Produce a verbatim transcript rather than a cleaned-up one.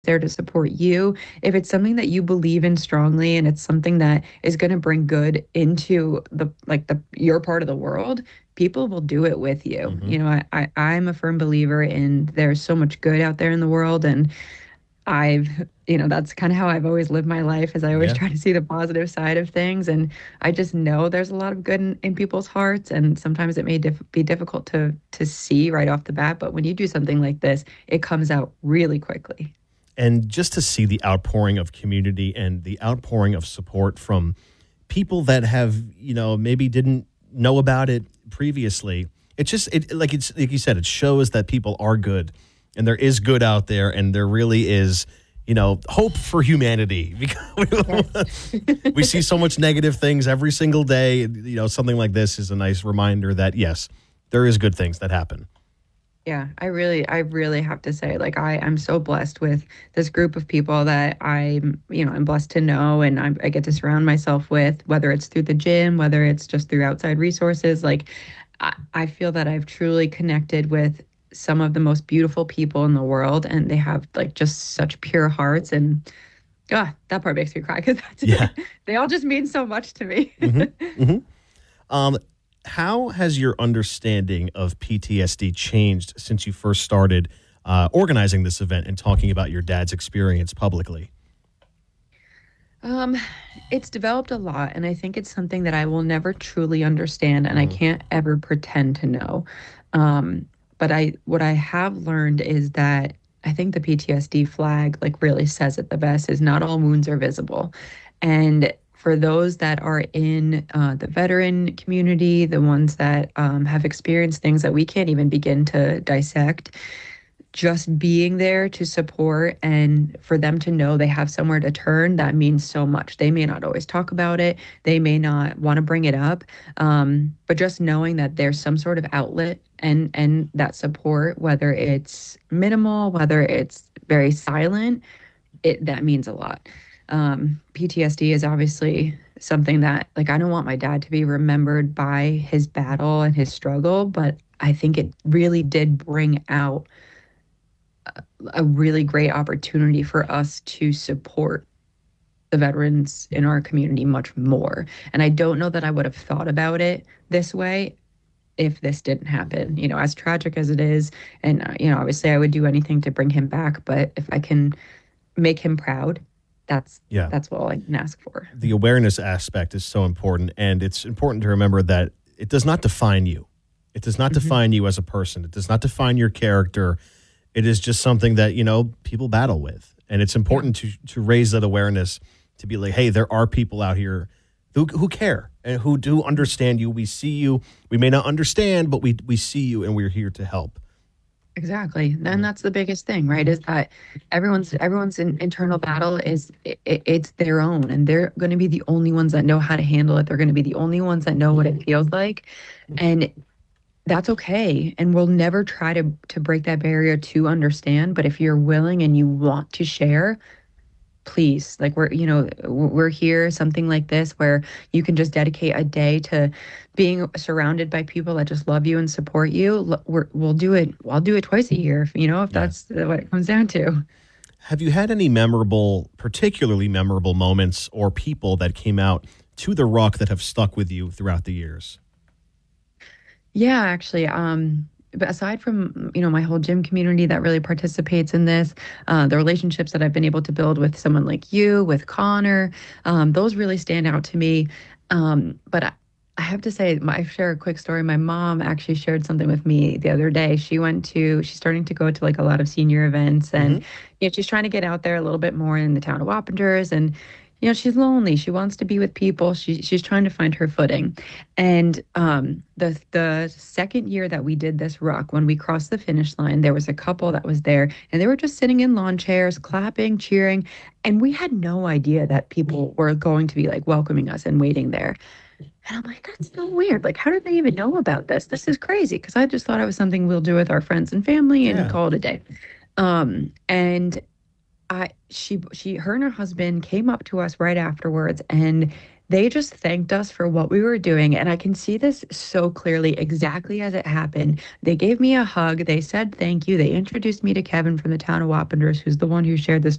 there to support you. If it's something that you believe in strongly and it's something that is going to bring good into the like the your part of the world, people will do it with you. Hmm. You know, I, I I'm a firm believer in there's so much good out there in the world, and I've, you know, that's kind of how I've always lived my life, is I always Yeah. try to see the positive side of things. And I just know there's a lot of good in, in people's hearts. And sometimes it may diff be difficult to to see right off the bat. But when you do something like this, it comes out really quickly. And just to see the outpouring of community and the outpouring of support from people that have, you know, maybe didn't know about it previously. It's just it like it's like you said, it shows that people are good and there is good out there and there really is, you know, hope for humanity because Yes. we see so much negative things every single day. You know, something like this is a nice reminder that yes, there is good things that happen. Yeah, I really, I really have to say, like, I, I'm so blessed with this group of people that I'm, you know, I'm blessed to know and I'm, I get to surround myself with, whether it's through the gym, whether it's just through outside resources. Like, I, I feel that I've truly connected with some of the most beautiful people in the world, and they have like just such pure hearts. And ah, that part makes me cry because Yeah. they all just mean so much to me. Hmm. Hmm. Um, how has your understanding of P T S D changed since you first started uh, organizing this event and talking about your dad's experience publicly? Um, it's developed a lot, and I think it's something that I will never truly understand, and I Mm. can't ever pretend to know. Um, but I, what I have learned is that I think the P T S D flag, like, really says it the best, is not all wounds are visible. And for those that are in uh, the veteran community, the ones that um, have experienced things that we can't even begin to dissect, just being there to support and for them to know they have somewhere to turn, that means so much. They may not always talk about it, they may not want to bring it up, um, but just knowing that there's some sort of outlet and and that support, whether it's minimal, whether it's very silent, it that means a lot. um, P T S D is obviously something that, like, I don't want my dad to be remembered by his battle and his struggle, but I think it really did bring out a really great opportunity for us to support the veterans in our community much more. And I don't know that I would have thought about it this way if this didn't happen, you know, as tragic as it is. And, uh, you know, obviously I would do anything to bring him back, but if I can make him proud, that's Yeah. that's all I can ask for. The awareness aspect is so important. And it's important to remember that it does not define you. It does not Mhm. define you as a person. It does not define your character. It is just something that, you know, people battle with. And it's Yeah, important to, to raise that awareness to be like, hey, there are people out here who, who care and who do understand you. We see you. We may not understand, but we, we see you and we're here to help. exactly. And Mhm. that's the biggest thing, right? Is that everyone's everyone's in, internal battle is it, it's their own, and they're going to be the only ones that know how to handle it. They're going to be the only ones that know what it feels like, and that's okay. And we'll never try to to break that barrier to understand. But if you're willing and you want to share, please, like, we're, you know, we're here, something like this where you can just dedicate a day to being surrounded by people that just love you and support you. L- We're, we'll do it. I'll do it twice a year, if, you know, if Yeah. that's what it comes down to. Have you had any memorable, particularly memorable moments or people that came out to the Rock that have stuck with you throughout the years? Yeah, actually, um, but aside from, you know, my whole gym community that really participates in this, uh, the relationships that I've been able to build with someone like you, with Connor, um, those really stand out to me. Um, but I, I have to say, my, I share a quick story. My mom actually shared something with me the other day. She went to, she's starting to go to like a lot of senior events, and Hmm. you know, she's trying to get out there a little bit more in the town of Wappingers. And you know, she's lonely. She wants to be with people. She she's trying to find her footing. And um, the the second year that we did this ruck, when we crossed the finish line, there was a couple that was there, and they were just sitting in lawn chairs, clapping, cheering, and we had no idea that people were going to be like welcoming us and waiting there. And I'm like, that's so weird. Like, how did they even know about this? This is crazy. Because I just thought it was something we'll do with our friends and family and Yeah. call it a day. Um, and I she she her and her husband came up to us right afterwards, and they just thanked us for what we were doing, and I can see this so clearly exactly as it happened. They gave me a hug, they said thank you, they introduced me to Kevin from the town of Wappenders, who's the one who shared this